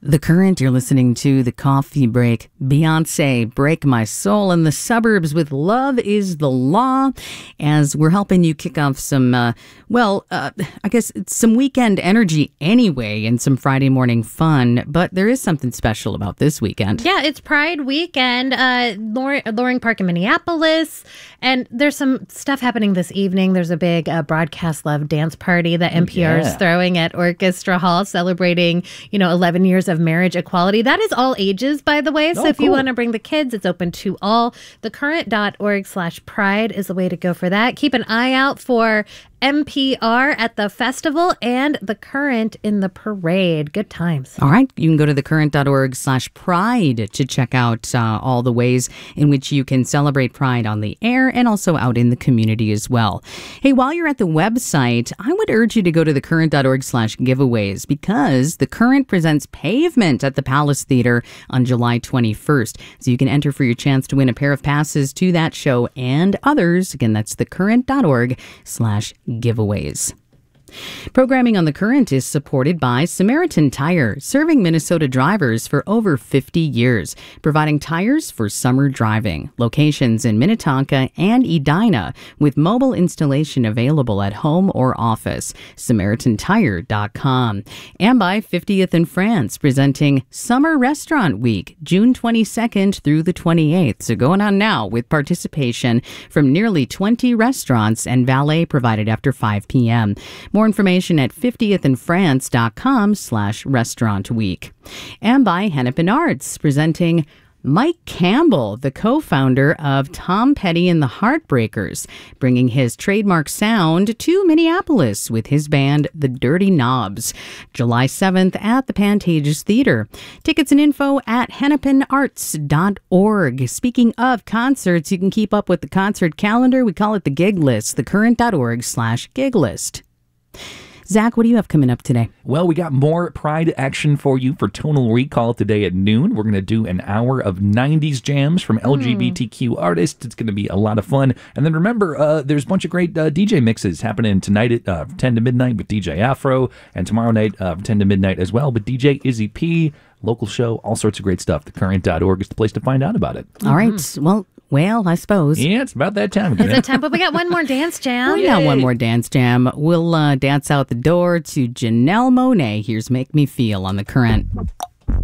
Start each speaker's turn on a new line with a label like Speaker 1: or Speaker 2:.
Speaker 1: The Current, you're listening to The Coffee Break. Beyonce, Break My Soul in the Suburbs with Love is the Law, as we're helping you kick off some, I guess it's some weekend energy anyway and some Friday morning fun, but there is something special about this weekend.
Speaker 2: Yeah, it's Pride weekend, Loring Park in Minneapolis, and there's some stuff happening this evening. There's a big Broadcast Love dance party that NPR is throwing at Orchestra Hall, celebrating, 11 years of marriage equality. That is all ages, by the way. So if you want to bring the kids, it's open to all. thecurrent.org/pride is the way to go for that. Keep an eye out for NPR at the festival and The Current in the parade. Good times.
Speaker 1: All right. You can go to thecurrent.org/pride to check out all the ways in which you can celebrate Pride on the air and also out in the community as well. Hey, while you're at the website, I would urge you to go to thecurrent.org/giveaways because The Current presents Pavement at the Palace Theater on July 21st. So you can enter for your chance to win a pair of passes to that show and others. Again, that's thecurrent.org/giveaways. Programming on The Current is supported by Samaritan Tire, serving Minnesota drivers for over 50 years, providing tires for summer driving. Locations in Minnetonka and Edina, with mobile installation available at home or office. SamaritanTire.com. And by 50th in France, presenting Summer Restaurant Week, June 22nd through the 28th. So going on now with participation from nearly 20 restaurants and valet provided after 5 p.m. More information at 50thinfrance.com/restaurant week. And by Hennepin Arts, presenting Mike Campbell, the co-founder of Tom Petty and the Heartbreakers, bringing his trademark sound to Minneapolis with his band, The Dirty Knobs, July 7th at the Pantages Theater. Tickets and info at hennepinarts.org. Speaking of concerts, you can keep up with the concert calendar. We call it the gig list, thecurrent.org/gig list. Zach, what do you have coming up today?
Speaker 3: Well, we got more Pride action for you for Tonal Recall today at noon. We're going to do an hour of 90s jams from LGBTQ artists. It's going to be a lot of fun. And then remember, there's a bunch of great DJ mixes happening tonight at 10 to midnight with DJ Afro, and tomorrow night 10 to midnight as well with DJ Izzy P. Local show, all sorts of great stuff. Thecurrent.org is the place to find out about it.
Speaker 1: All right. Well, I suppose.
Speaker 3: Yeah, it's about that time.
Speaker 2: It's that time, but we got one more dance jam.
Speaker 1: We got one more dance jam. We'll dance out the door to Janelle Monáe. Here's Make Me Feel on The Current.